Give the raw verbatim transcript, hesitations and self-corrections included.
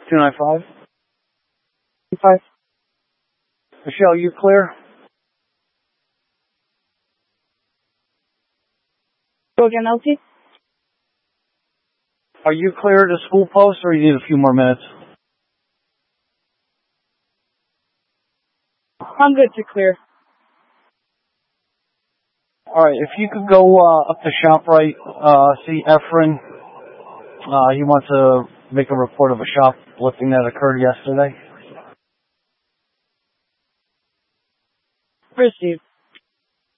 two nine five. Five. Michelle, you clear? Go again, L T. Are you clear to school post, or you need a few more minutes? I'm good to clear. All right, if you could go uh, up to ShopRite, uh, see Efren. Uh, he wants to make a report of a shoplifting that occurred yesterday. Received.